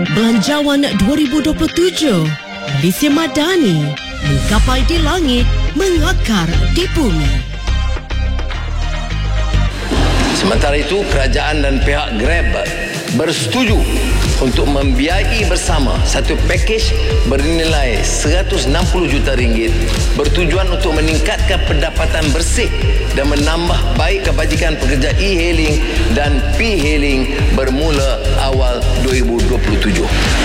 Belanjawan 2027, Malaysia Madani, menggapai di langit, mengakar di bumi. Sementara itu, kerajaan dan pihak Grab bersetuju untuk membiayai bersama satu pakej bernilai RM160 juta bertujuan untuk meningkatkan pendapatan bersih dan menambah baik kebajikan pekerja e-hailing dan p-hailing bermula awal 2027.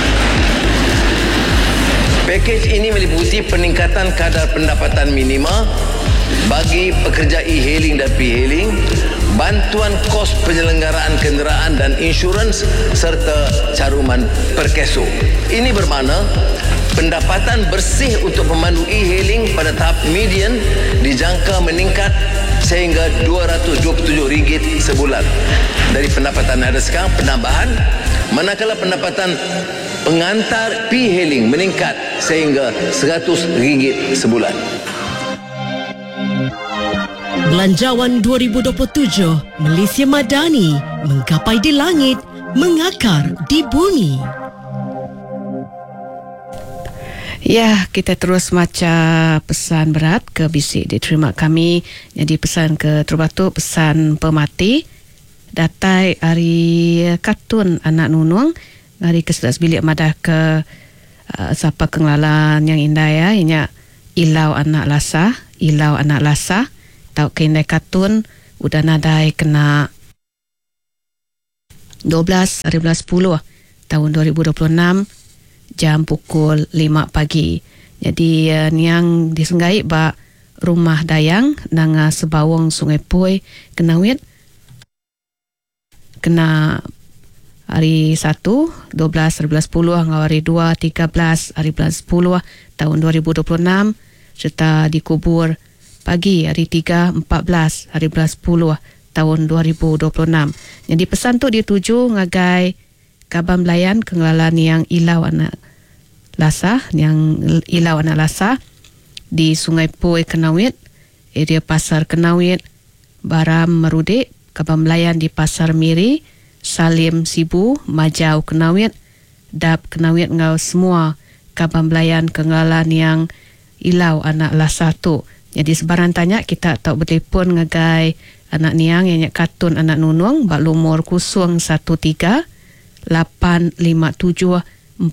Pakej ini meliputi peningkatan kadar pendapatan minima bagi pekerja e-hailing dan p-hailing, bantuan kos penyelenggaraan kenderaan dan insurans serta caruman perkeso. Ini bermakna pendapatan bersih untuk pemandu e-hailing pada tahap median dijangka meningkat sehingga RM227 sebulan dari pendapatan ada sekarang penambahan, manakala pendapatan pengantar p-hailing meningkat sehingga RM100 sebulan. Belanjawan 2027, Malaysia Madani, menggapai di langit, mengakar di bumi. Ya, kita terus baca pesan berat ke bisik diterima kami. Jadi pesan ke Terbatu, pesan pemati. Datai hari kartun anak nunung. Hari ke-11 bilik madah ke siapa kenglalan yang indah ya. Inya Ilau Anak Lasa. Ilau Anak Lasa. Tau keindai kartun. Udah nadai kena 12 hari 10 tahun 2026. Jam pukul 5 pagi. Jadi niang disenggai ba rumah dayang nanga sebawang Sungai Pui Kenawit kena hari 1 12 hari 10 ngau hari 2 13 hari 10 tahun 2026 serta dikubur pagi hari 3 14 hari 10 tahun 2026. Jadi pesan tu dituju ngagai Kabar Melayan Kenglalan yang Ilau Anak Lasa, yang Ilau Anak Lasa di Sungai Pui Kenawit, area Pasar Kenawit, Baram Merudik, Kabar Melayan di Pasar Miri, Salim Sibu, Majau Kenawit, Dap Kenawit ngau semua Kabar Melayan Kenglalan yang Ilau Anak Lasa tu. Jadi sebarang tanya kita tak bertelepon ngagai anak niang yang kartun anak nunung bak lumur 013 857 4956.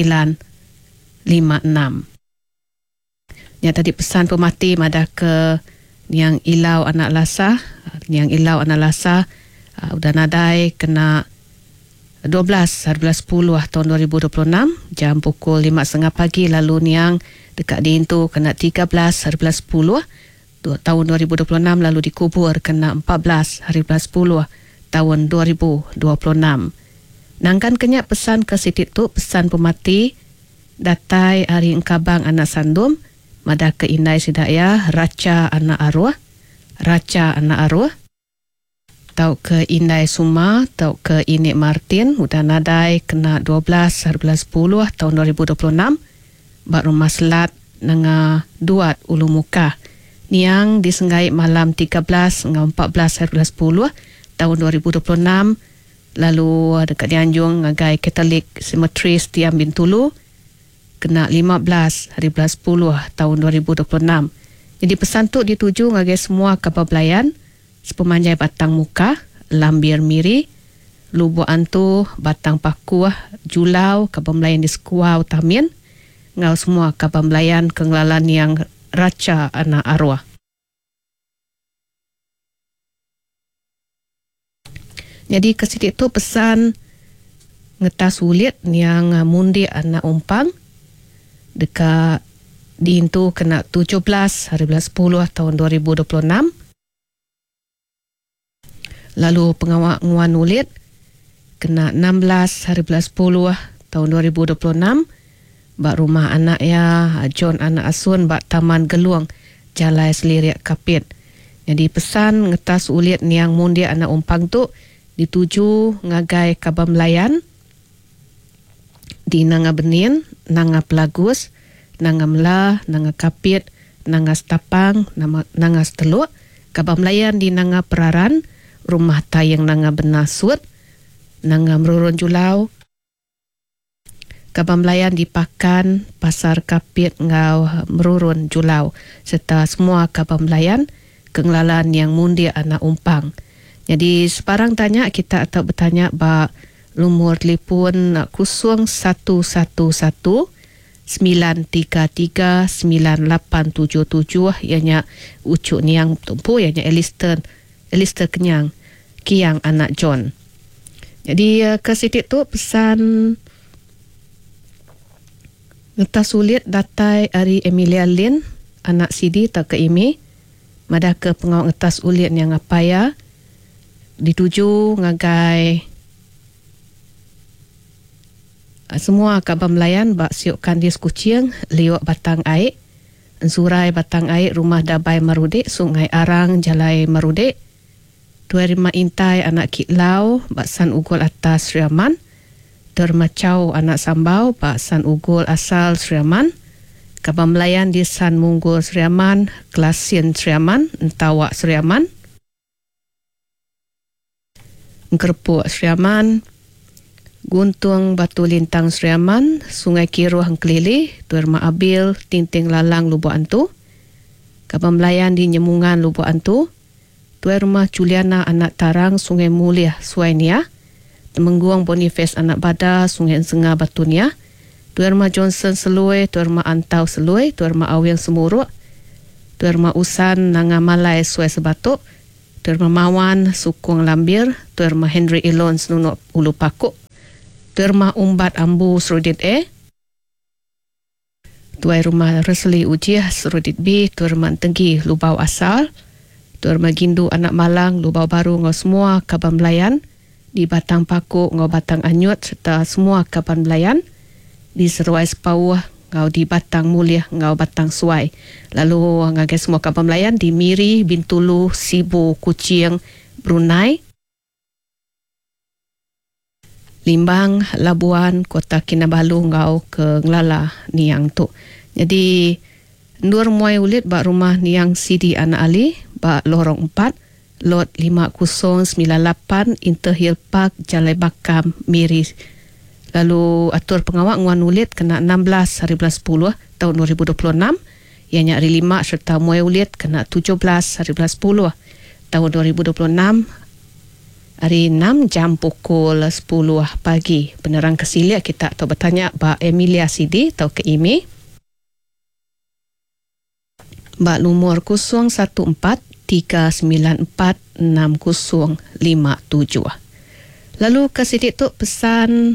Ya tadi pesan pemati madah ke yang Ilau Anak Lasa, yang Ilau Anak Lasa udah nadai kena 12 hari 10 tahun 2026 jam pukul 5.30 pagi, lalu niang dekat Dintu kena 13 hari 10 tahun 2026, lalu dikubur kena 14 hari 10 tahun 2026. Nangkan kenyak pesan ke sitik tu, pesan pemati datai hari engkabang anak sandum madah ke Indai Sidaya Raca Anak Arwah, Raca Anak Arwah tau ke Indai Suma, tau ke Inik Martin udah nadai kena 12 hari 10 tahun 2026 bak rumah selat nanga Duat Ulu Muka niang disenggai malam 13 ngau 14 hari 10 tahun 2026. Lalu dekat Dianjung ngagai Katolik Cemetery Setiam Bintulu kena 15 hari 10 tahun 2026. Jadi pesan tu dituju ngagai semua kapal pelayan Sepemanjai Batang Muka, Lambir Miri, Lubuk Antu, Batang Pakuah, Julau, kapal pelayan di Sekuau Tamin, ngau semua kapal pelayan Kenglalan yang Raca Anak Arwah. Jadi kesidik tu pesan ngetas sulit yang mundi anak umpang dekat Dintu kena 17 hari 10 tahun 2026. Lalu pengawan ulit kena 16 hari 10 tahun 2026 bak rumah anak ya John Anak Asun bak Taman Geluang Jalai Seliriak Kapit. Jadi pesan ngetas ulit yang mundi anak umpang tu dituju ngagai Kabar Melayan di Nanga Benin, Nanga Pelagus, Nanga Mela, Nanga Kapit, Nanga Setapang, Nanga Seteluk, Kabar Melayan di Nanga Peraran, Rumah Tayang Nanga Benasut, Nanga Merurun Julau, Kabam Melayan di Pakan, Pasar Kapit ngau Merurun Julau serta semua Kabam Melayan Kenglalan yang mundi anak umpang. Jadi separang tanya kita atau bertanya ba lumur telefon 0111 933 9877 ianya ucuk niang tumpu ianya Alistair Kenyang Kiang anak John. Jadi ke sitik tu pesan ngetas sulit datai Ari Emilia Lin anak Sidi tak ke imi madah ke pengawal ngetas ulit yang apa ya dituju ngagai semua Kabam Melayan bak siuk kandis kucing liuk batang air Zurai batang air rumah Dabai Marudik Sungai Arang Jalai Marudik Tuai Rima Intai anak Kitlau bak San Ugol atas Sriaman Termacau anak Sambau bak San Ugol asal Sriaman Kabam Melayan di San Munggul Sriaman Kelasian Sriaman Entawak Sriaman Ngerpuk Sriaman Guntung Batu Lintang Sriaman Sungai Kiruh Kelili Tuai Rima Abil Tinting Lalang Lubuk Antu Kabam Melayan di Nyemungan Lubuk Antu Tuai Rumah Juliana anak Tarang Sungai Mulia Suainia Temengguang Boniface anak Bada Sungai Ensenga Batunia Tuai Rumah Johnson Selui Tuai Rumah Antau Selui Tuai Rumah Awiang Semuruk Tuai Rumah Usan Nanga Malai Suai Sebatuk Tuai Rumah Mawan Sukung Lambir Tuai Rumah Henry Elon Senunuk Ulu Pakuk Tuai Rumah Umbat Ambu Serudit A Tuai Rumah Resli Ujiah Serudit B Tuai Rumah Tenggi Lubau Asal Tuai Rumah Gindu Anak Malang Lubau Baru ngau semua Kabam Melayan di Batang Pakuk ngau Batang Anyut serta semua Kabam Melayan di Seruai Sepauh ngau di Batang Mulia ngau Batang Suai lalu ngagai semua Kabam Melayan di Miri Bintulu Sibu Kuching Brunei Limbang Labuan Kota Kinabalu ngau ke Nglala Niang tu. Jadi Nur Muai Ulit bak rumah Niang Sidi Anak Ali bak lorong 4 lot 5098 Interhill Park Jalai Bakam Miri. Lalu atur pengawak Nguan Ulit kena 16 hari bulan 10 tahun 2026 ianya hari 5 serta Muai Ulit kena 17 hari bulan 10 tahun 2026 hari 6 jam pukul 10 pagi. Penerang kesilia kita atau bertanya Mbak Emilia Sidi atau ke email Mbak nomor 014-394-6057. Lalu ke sidik tu pesan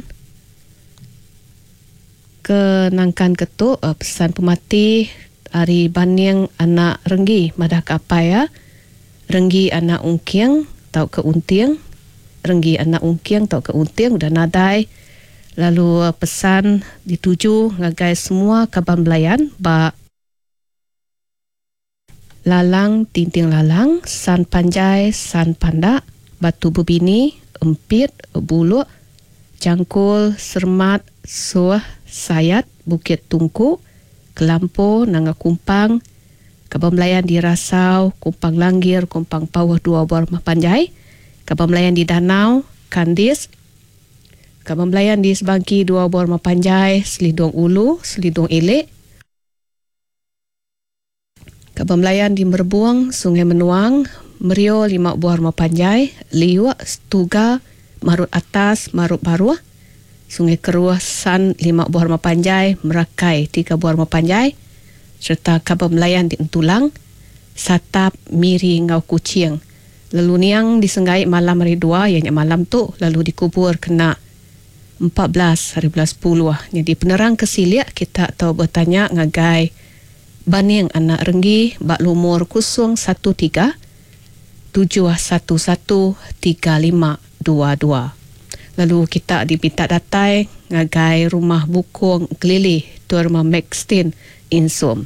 ke Nangkan Ketuk pesan pemati Ari Baning anak Renggi madah ke apa ya Renggi anak Ungkiang tau ke Untiang Renggi anak Ungkiang tau ke Untiang udah nadai. Lalu pesan dituju ngagai semua Kabam Melayan ba Lalang Tinting Lalang San Panjai San Pandak Batu Bubini Empit Buluk Jangkul Sermat Suah Sayat Bukit Tungku Kelampo Nanga Kumpang Kabam Melayan di Rasau Kumpang Langgir Kumpang Pawah 2 Buah Rumah Panjai Kabam Melayan di Danau Kandis Kabam Melayan di Sebangki 2 Buah Rumah Panjai Selidong Ulu Selidong Elek Kabam Melayan di Merbuang Sungai Menuang Merio 5 Buah Rumah Panjai Liwak Stuga Marut Atas Marut Baruah Sungai Keruah San 5 Buah Rumah Panjai Merakai 3 Buah Rumah Panjai serta Kabam Melayan di Entulang Satap Miri Ngau Kucing. Lalu niang disenggai malam hari 2 ianya malam tu lalu dikubur kena 14 hari bulan 10. Jadi penerang kesiliak kita tahu bertanya ngagai Baning anak Renggi bak lumur 013 711 3522. Lalu kita dipinta datai ngagai rumah Bukung Kelili Tuan Rumah Maxtin Insum.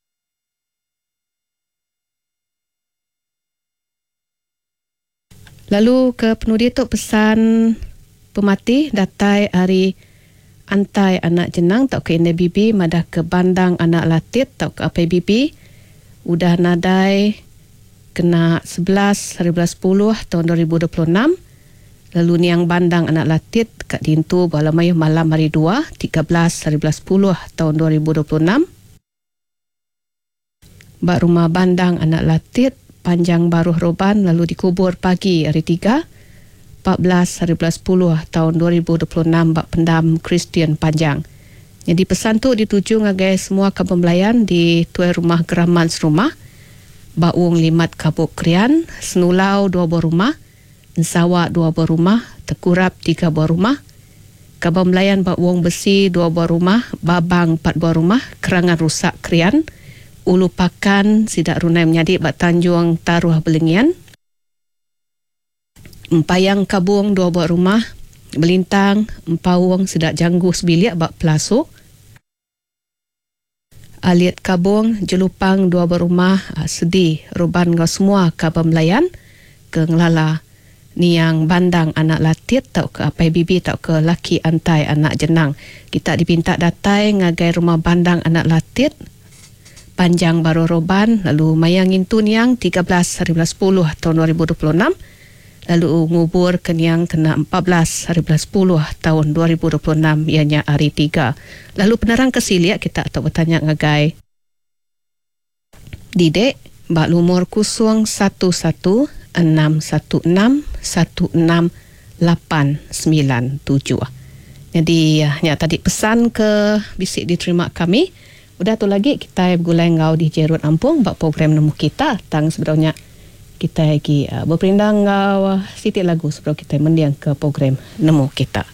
Lalu ke penudi tu pesan pemati datai hari Antai anak Jenang tau ke NBB madah ke Bandang anak Latit tau ke APBB udah nadai kena 11 hari bulan 10 tahun 2026. Lalu niang bandang anak latit kat dintu balamai malam hari 2 13 hari 10 tahun 2026. Bak rumah bandang anak latit panjang baruh roban lalu dikubur pagi hari 3 14 hari 10 tahun 2026 bak pendam Kristian Panjang. Jadi pesan tu dituju ngagai semua kampung Melayan di tuai rumah geraman serumah. Bak wong limat kabuk krian, senulau 2 buah rumah, Nsawak 2 buah rumah, Tekurap 3 buah rumah, Kampung Melayan bak wong besi 2 buah rumah, Babang 4 buah rumah, Kerangan rusak krian, Ulu Pakan sidak runai menyadik bak Tanjung Taruh Belengian, Empayang Kabung 2 buah rumah, Belintang, Empawong sidak Janggu Sebiliak bak Pelasuk, Aliat Kabung, Jelupang 2 buah rumah, Sedih Roban kau semua Kampung Melayan, ke Ngelala niang bandang anak latit tau ke apai bibi tau ke laki antai anak jenang. Kita dipinta datai ngagai rumah bandang anak latit panjang baru roban lalu mayang intu niang 13 hari 10 tahun 2026 lalu ngubur ke niang kena 14 hari 10 tahun 2026 ianya hari 3. Lalu penerang kesiliak kita atau bertanya ngagai Didek bak lumur 0116161687. Jadi ya tadi pesan ke bisik diterima kami. Udah tu lagi kita bergulai ngau di Jerut Ampung bak program nemu kita tang sebenarnya kita lagi berperindang ngau sitik lagu sebelum kita mendiang ke program nemu kita.